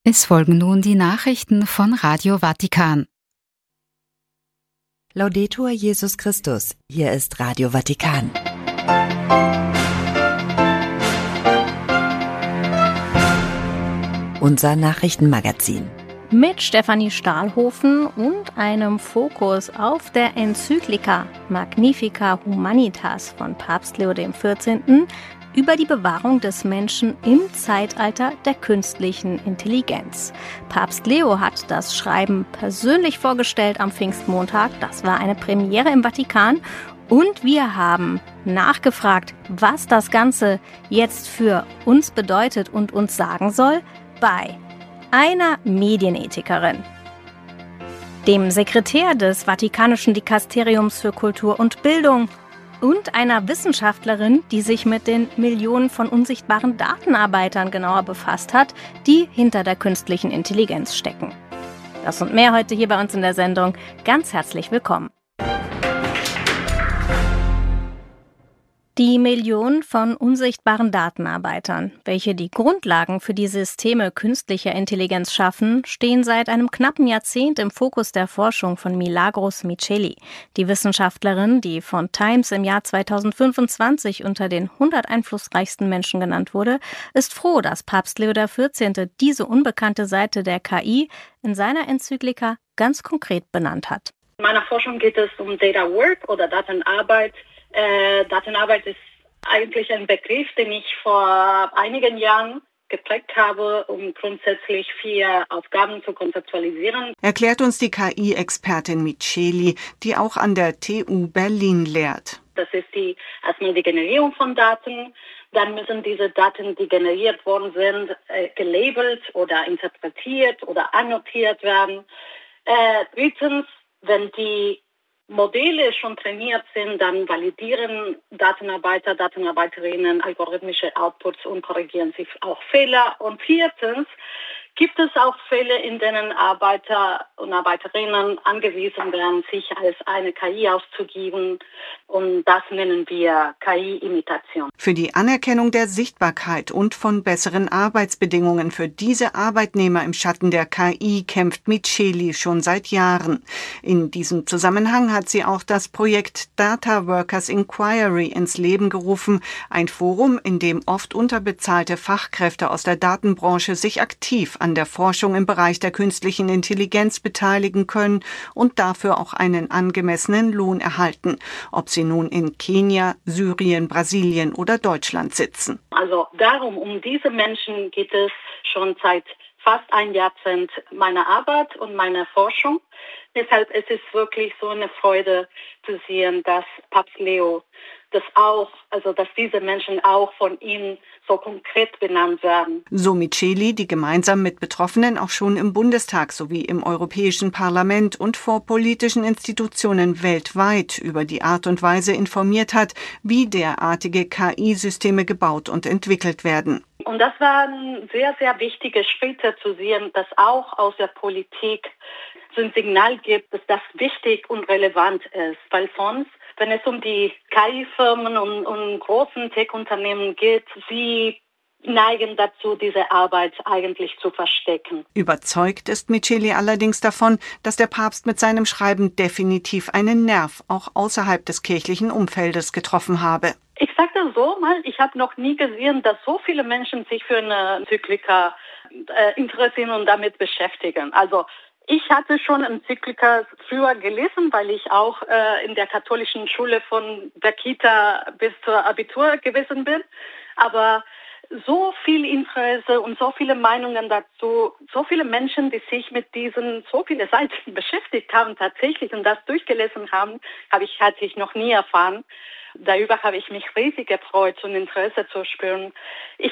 Es folgen nun die Nachrichten von Radio Vatikan. Laudetur Jesus Christus, hier ist Radio Vatikan. Unser Nachrichtenmagazin. Mit Stefanie Stahlhofen und einem Fokus auf der Enzyklika Magnificat Humanitas von Papst Leo XIV. Über die Bewahrung des Menschen im Zeitalter der künstlichen Intelligenz. Papst Leo hat das Schreiben persönlich vorgestellt am Pfingstmontag. Das war eine Premiere im Vatikan. Und wir haben nachgefragt, was das Ganze jetzt für uns bedeutet und uns sagen soll, bei einer Medienethikerin, dem Sekretär des Vatikanischen Dikasteriums für Kultur und Bildung und einer Wissenschaftlerin, die sich mit den Millionen von unsichtbaren Datenarbeitern genauer befasst hat, die hinter der künstlichen Intelligenz stecken. Das und mehr heute hier bei uns in der Sendung. Ganz herzlich willkommen. Die Millionen von unsichtbaren Datenarbeitern, welche die Grundlagen für die Systeme künstlicher Intelligenz schaffen, stehen seit einem knappen Jahrzehnt im Fokus der Forschung von Milagros Miceli. Die Wissenschaftlerin, die von Times im Jahr 2025 unter den 100 einflussreichsten Menschen genannt wurde, ist froh, dass Papst Leo XIV. Diese unbekannte Seite der KI in seiner Enzyklika ganz konkret benannt hat. In meiner Forschung geht es um Data Work oder Datenarbeit. Datenarbeit ist eigentlich ein Begriff, den ich vor einigen Jahren geprägt habe, um grundsätzlich 4 Aufgaben zu konzeptualisieren. Erklärt uns die KI-Expertin Miceli, die auch an der TU Berlin lehrt. Das ist erstmal die Generierung von Daten. Dann müssen diese Daten, die generiert worden sind, gelabelt oder interpretiert oder annotiert werden. Drittens, wenn die Modelle schon trainiert sind, dann validieren Datenarbeiter, Datenarbeiterinnen algorithmische Outputs und korrigieren sie auch Fehler. Und viertens gibt es auch Fälle, in denen Arbeiter und Arbeiterinnen angewiesen werden, sich als eine KI auszugeben. Und das nennen wir KI-Imitation. Für die Anerkennung der Sichtbarkeit und von besseren Arbeitsbedingungen für diese Arbeitnehmer im Schatten der KI kämpft Miceli schon seit Jahren. In diesem Zusammenhang hat sie auch das Projekt Data Workers Inquiry ins Leben gerufen, ein Forum, in dem oft unterbezahlte Fachkräfte aus der Datenbranche sich aktiv an der Forschung im Bereich der künstlichen Intelligenz beteiligen können und dafür auch einen angemessenen Lohn erhalten, ob sie nun in Kenia, Syrien, Brasilien oder Deutschland sitzen. Also um diese Menschen geht es schon seit fast ein Jahrzehnt meiner Arbeit und meiner Forschung. Deshalb ist es wirklich so eine Freude zu sehen, dass Papst Leo dass diese Menschen auch von ihm so konkret benannt werden. So Miceli, die gemeinsam mit Betroffenen auch schon im Bundestag sowie im Europäischen Parlament und vor politischen Institutionen weltweit über die Art und Weise informiert hat, wie derartige KI-Systeme gebaut und entwickelt werden. Und das waren sehr, sehr wichtige Schritte zu sehen, dass auch aus der Politik so ein Signal gibt, dass das wichtig und relevant ist. Weil sonst, wenn es um die KI-Firmen und großen Tech-Unternehmen geht, sie neigen dazu, diese Arbeit eigentlich zu verstecken. Überzeugt ist Miceli allerdings davon, dass der Papst mit seinem Schreiben definitiv einen Nerv auch außerhalb des kirchlichen Umfeldes getroffen habe. Ich sage das so mal, ich habe noch nie gesehen, dass so viele Menschen sich für eine Enzyklika interessieren und damit beschäftigen. Also ich hatte schon Enzyklika früher gelesen, weil ich auch in der katholischen Schule von der Kita bis zur Abitur gewesen bin. Aber so viel Interesse und so viele Meinungen dazu, so viele Menschen, die sich mit so viele Seiten beschäftigt haben tatsächlich und das durchgelesen haben, hatte ich noch nie erfahren. Darüber habe ich mich riesig gefreut und Interesse zu spüren.